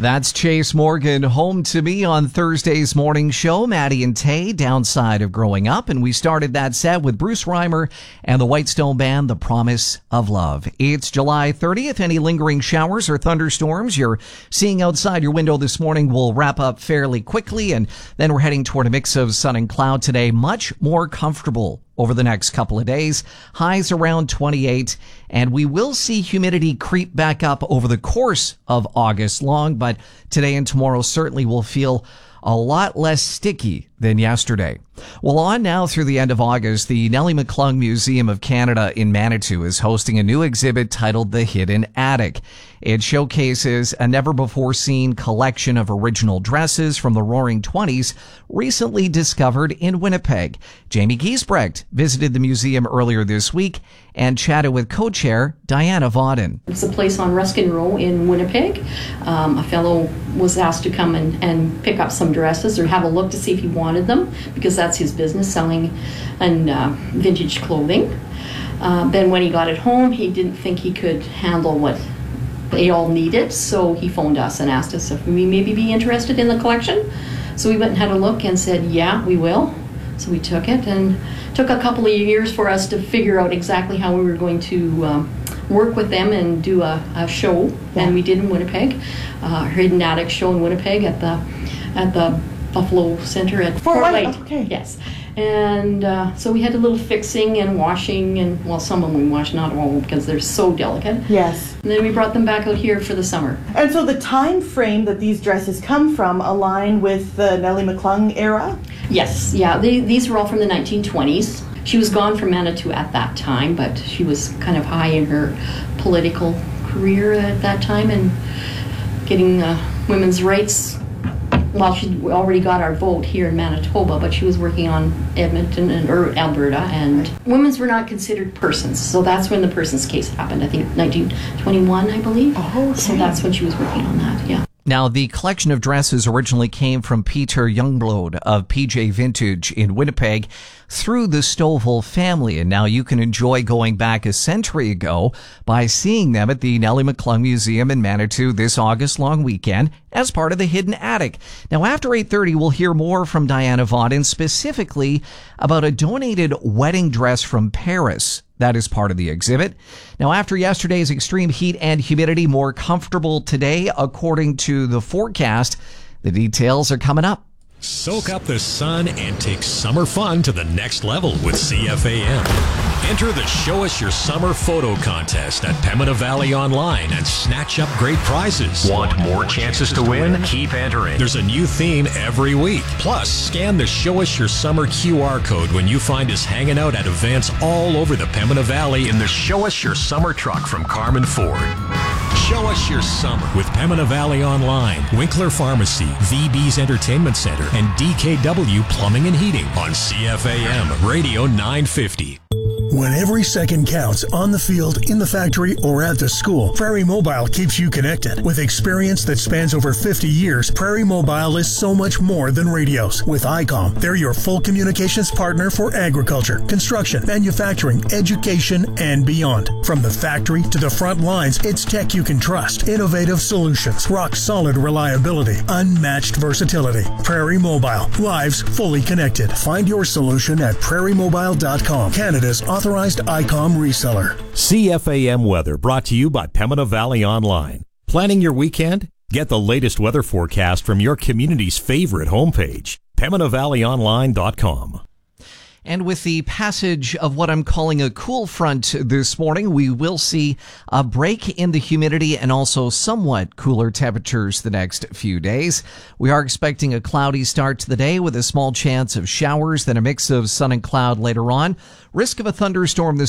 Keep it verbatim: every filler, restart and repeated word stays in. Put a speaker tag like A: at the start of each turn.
A: That's Chase Morgan, home to me on Thursday's morning show, Maddie and Tay, Downside of Growing Up. And we started that set with Bruce Reimer and the Whitestone Band, The Promise of Love. It's July thirtieth. Any lingering showers or thunderstorms you're seeing outside your window this morning will wrap up fairly quickly. And then we're heading toward a mix of sun and cloud today. Much more comfortable over the next couple of days. Highs around twenty-eight, and we will see humidity creep back up over the course of August long, but today and tomorrow certainly will feel a lot less sticky than yesterday. Well, on now through the end of August, the Nellie McClung Museum of Canada in Manitou is hosting a new exhibit titled The Hidden Attic. It showcases a never-before-seen collection of original dresses from the Roaring Twenties recently discovered in Winnipeg. Jamie Giesbrecht visited the museum earlier this week and chatted with co-chair Diana Vauden.
B: It's a place on Ruskin Row in Winnipeg. Um, a fellow was asked to come and, and pick up some dresses or have a look to see if he wanted them, because that's his business, selling and uh, vintage clothing. Uh, then when he got it home, he didn't think he could handle what they all needed, so he phoned us and asked us if we maybe be interested in the collection. So we went and had a look and said, yeah, we will. So we took it, and took a couple of years for us to figure out exactly how we were going to um, work with them and do a, a show. Yeah. And we did in Winnipeg, uh, Hidden Attic show in Winnipeg at the at the Buffalo Center at Fort White.
C: Okay.
B: Yes. And uh, so we had a little fixing and washing, and well, some of them we washed, not all, because they're so delicate.
C: Yes.
B: And then we brought them back out here for the summer.
C: And so the time frame that these dresses come from align with the Nellie McClung era?
B: Yes, yeah. They, these were all from the nineteen twenties. She was gone from Manitou at that time, but she was kind of high in her political career at that time and getting uh, women's rights. Well, she already got our vote here in Manitoba, but she was working on Edmonton and or Alberta, and women's were not considered persons. So that's when the persons case happened. I think nineteen twenty-one, I believe.
C: Oh, okay.
B: So that's when she was working on that. Yeah.
A: Now, the collection of dresses originally came from Peter Youngblood of P J Vintage in Winnipeg through the Stovall family, and now you can enjoy going back a century ago by seeing them at the Nellie McClung Museum in Manitou this August long weekend as part of the Hidden Attic. Now, after eight thirty, we'll hear more from Diana Vauden, specifically about a donated wedding dress from Paris that is part of the exhibit. Now, after yesterday's extreme heat and humidity, more comfortable today, according to the forecast. The details are coming up.
D: Soak up the sun and take summer fun to the next level with C F A M. Enter the Show Us Your Summer photo contest at Pembina Valley Online and snatch up great prizes.
E: Want more chances to win? Keep entering.
D: There's a new theme every week. Plus, scan the Show Us Your Summer Q R code when you find us hanging out at events all over the Pembina Valley in the Show Us Your Summer truck from Carmen Ford. Show Us Your Summer with Pembina Valley Online, Winkler Pharmacy, V B's Entertainment Center, and D K W Plumbing and Heating on C F A M Radio nine fifty.
F: When every second counts on the field, in the factory, or at the school, Prairie Mobile keeps you connected. With experience that spans over fifty years, Prairie Mobile is so much more than radios. With I COM, they're your full communications partner for agriculture, construction, manufacturing, education, and beyond. From the factory to the front lines, it's tech you can trust, innovative solutions, rock-solid reliability, unmatched versatility. Prairie Mobile, lives fully connected. Find your solution at prairie mobile dot com, Canada's authorized I COM reseller.
D: C F A M weather brought to you by Pembina Valley Online. Planning your weekend? Get the latest weather forecast from your community's favorite homepage, pembina valley online dot com.
A: And with the passage of what I'm calling a cool front this morning, we will see a break in the humidity and also somewhat cooler temperatures the next few days. We are expecting a cloudy start to the day with a small chance of showers, then a mix of sun and cloud later on. Risk of a thunderstorm this